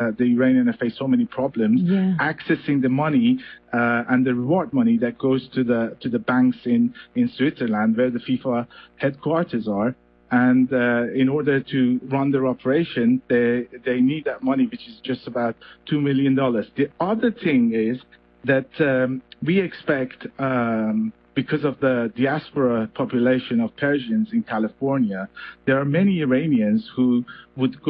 the Iranian have faced so many problems accessing the money and the reward money that goes to the banks in Switzerland, where the FIFA headquarters are. And in order to run their operation, they need that money, which is just about $2 million. The other thing is that we expect, because of the diaspora population of Persians in California, there are many Iranians who would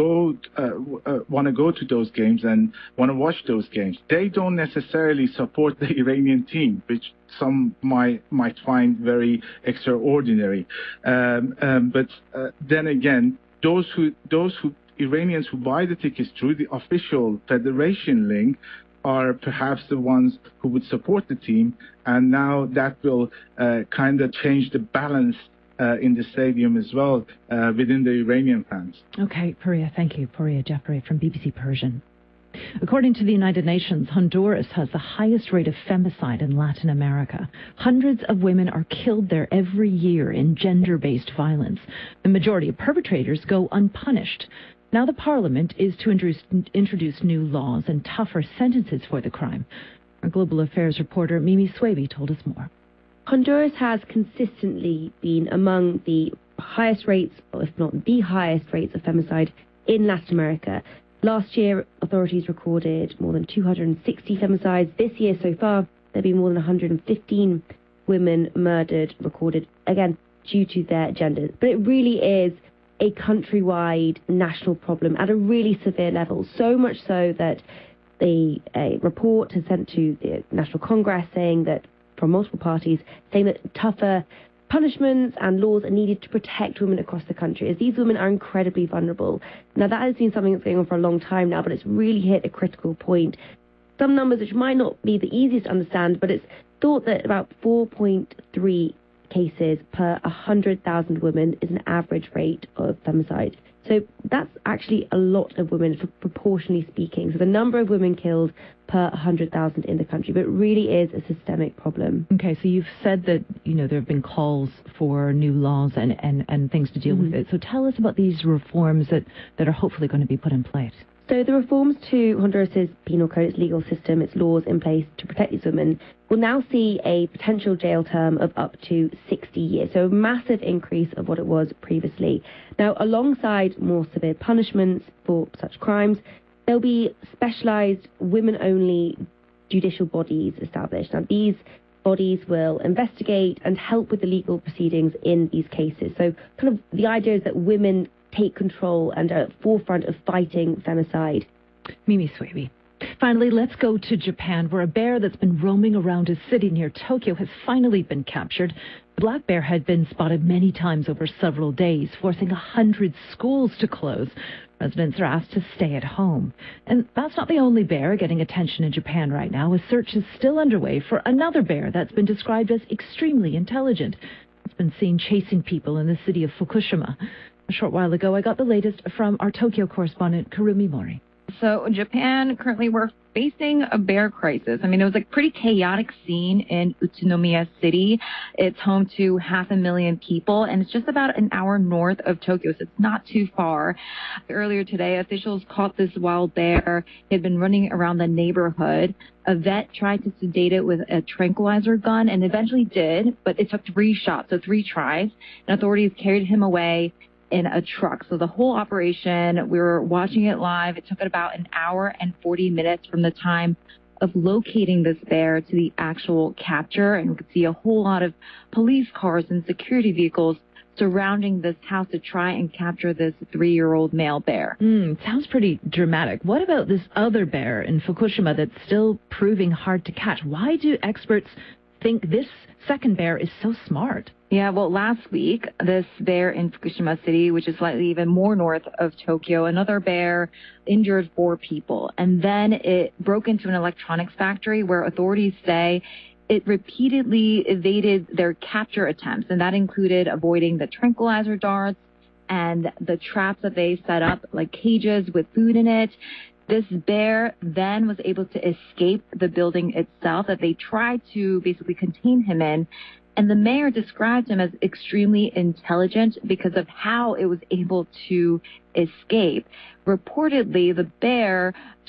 want to go to those games and want to watch those games. They don't necessarily support the Iranian team, which some might find very extraordinary. But then again, those Iranians who buy the tickets through the official federation link are perhaps the ones who would support the team, and now that will kind of change the balance in the stadium as well within the Iranian fans. Okay, Puriya, thank you. Puriya Jafari from BBC Persian. According to the United Nations, Honduras has the highest rate of femicide in Latin America. Hundreds of women are killed there every year in gender-based violence. The majority of perpetrators go unpunished. Now the parliament is to introduce new laws and tougher sentences for the crime. Our global affairs reporter Mimi Swaby told us more. Honduras has consistently been among the highest rates, or if not the highest rates of femicide in Latin America. Last year, authorities recorded more than 260 femicides. This year so far, there have been more than 115 women murdered, recorded, again, due to their genders. But it really is a countrywide national problem at a really severe level, so much so that a report has sent to the National Congress saying that, from multiple parties, saying that tougher punishments and laws are needed to protect women across the country, as these women are incredibly vulnerable. Now, that has been something that's going on for a long time now, but it's really hit a critical point. Some numbers which might not be the easiest to understand, but it's thought that about 4.3 cases per 100,000 women is an average rate of femicide. So that's actually a lot of women, proportionally speaking. So the number of women killed per 100,000 in the country, but it really is a systemic problem. Okay, so you've said that, there have been calls for new laws and things to deal with it. So tell us about these reforms that are hopefully going to be put in place. So the reforms to Honduras' penal code, its legal system, its laws in place to protect these women, will now see a potential jail term of up to 60 years. So a massive increase of what it was previously. Now, alongside more severe punishments for such crimes, there'll be specialised women-only judicial bodies established. Now, these bodies will investigate and help with the legal proceedings in these cases. So kind of the idea is that women take control and are at the forefront of fighting femicide. Mimi Swaby. Finally, let's go to Japan, where a bear that's been roaming around a city near Tokyo has finally been captured. The black bear had been spotted many times over several days, forcing 100 schools to close. Residents are asked to stay at home. And that's not the only bear getting attention in Japan right now. A search is still underway for another bear that's been described as extremely intelligent. It's been seen chasing people in the city of Fukushima. A short while ago, I got the latest from our Tokyo correspondent, Kurumi Mori. So Japan, currently we're facing a bear crisis. I mean, it was a pretty chaotic scene in Utsunomiya City. It's home to 500,000 people, and it's just about an hour north of Tokyo, so it's not too far. Earlier today, officials caught this wild bear. It had been running around the neighborhood. A vet tried to sedate it with a tranquilizer gun and eventually did, but it took 3 shots, so 3 tries, and authorities carried him away in a truck. So the whole operation, we were watching it live. It took about an hour and 40 minutes from the time of locating this bear to the actual capture. And we could see a whole lot of police cars and security vehicles surrounding this house to try and capture this 3-year-old male bear. Sounds pretty dramatic. What about this other bear in Fukushima that's still proving hard to catch? Why do experts think this second bear is so smart? Yeah, well, last week, this bear in Fukushima City, which is slightly even more north of Tokyo, another bear injured 4 people. And then it broke into an electronics factory where authorities say it repeatedly evaded their capture attempts. And that included avoiding the tranquilizer darts and the traps that they set up, like cages with food in it. This bear then was able to escape the building itself that they tried to basically contain him in. And the mayor described him as extremely intelligent because of how it was able to escape. Reportedly, the bear